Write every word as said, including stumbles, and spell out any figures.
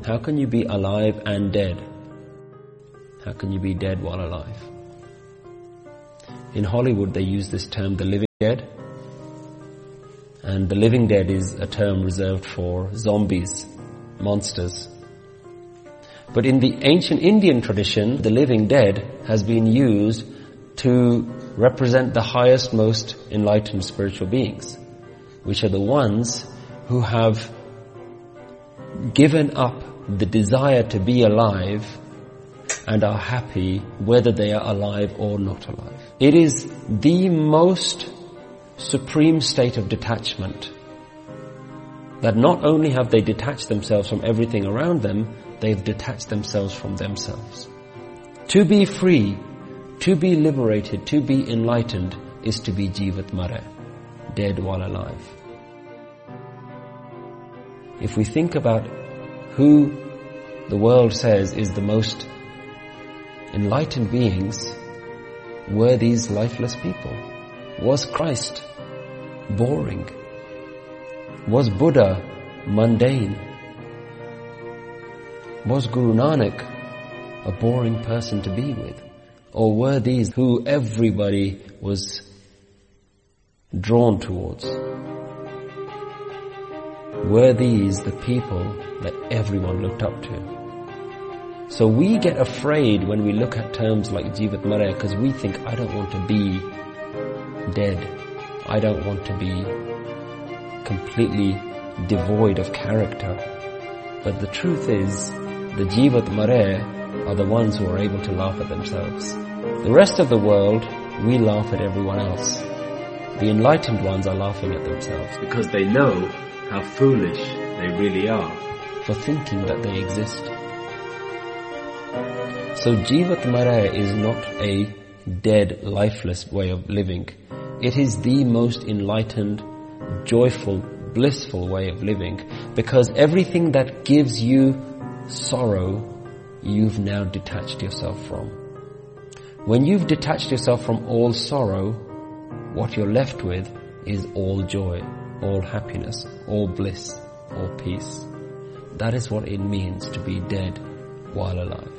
How can you be alive and dead? How can you be dead while alive? In Hollywood, they use this term, the living dead. And the living dead is a term reserved for zombies, monsters. But in the ancient Indian tradition, the living dead has been used to represent the highest, most enlightened spiritual beings, which are the ones who have given up the desire to be alive and are happy whether they are alive or not alive. It is the most supreme state of detachment, that not only have they detached themselves from everything around them, they've detached themselves from themselves. To be free, to be liberated, to be enlightened is to be Jivat Mara, dead while alive. If we think about who the world says is the most enlightened beings, were these lifeless people? Was Christ boring? Was Buddha mundane? Was Guru Nanak a boring person to be with? Or were these who everybody was drawn towards? Were these the people that everyone looked up to? So we get afraid when we look at terms like Jivat Mara because we think, I don't want to be dead. I don't want to be completely devoid of character. But the truth is, the Jivat Mara are the ones who are able to laugh at themselves. The rest of the world, we laugh at everyone else. The enlightened ones are laughing at themselves because they know how foolish they really are for thinking that they exist. So Jivat Mara is not a dead, lifeless way of living. It is the most enlightened, joyful, blissful way of living, because everything that gives you sorrow, you've now detached yourself from. When you've detached yourself from all sorrow, what you're left with is all joy, all happiness, all bliss, all peace. That is what it means to be dead while alive.